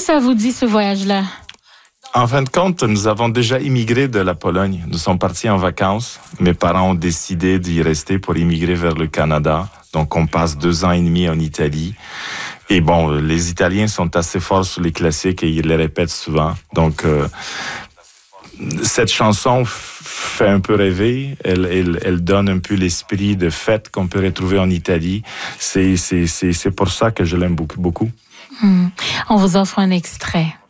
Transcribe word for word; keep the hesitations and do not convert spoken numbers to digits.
ça vous dit, ce voyage-là? En fin de compte, nous avons déjà immigré de la Pologne. Nous sommes partis en vacances. Mes parents ont décidé d'y rester pour immigrer vers le Canada. Donc, on passe deux ans et demi en Italie. Et bon, les Italiens sont assez forts sur les classiques et ils les répètent souvent. Donc, euh, cette chanson fait un peu rêver. Elle, elle, elle donne un peu l'esprit de fête qu'on peut retrouver en Italie. C'est, c'est, c'est, c'est pour ça que je l'aime beaucoup, beaucoup. Mmh. On vous offre un extrait.